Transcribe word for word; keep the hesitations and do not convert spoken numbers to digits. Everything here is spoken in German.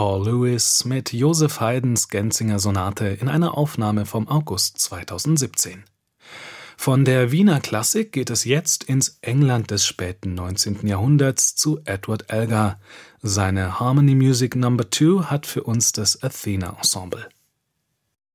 Paul Lewis mit Joseph Haydns Genzinger Sonate in einer Aufnahme vom August zweitausendsiebzehn. Von der Wiener Klassik geht es jetzt ins England des späten neunzehnten Jahrhunderts zu Edward Elgar. Seine Harmony Music Number zwei hat für uns das Athena Ensemble.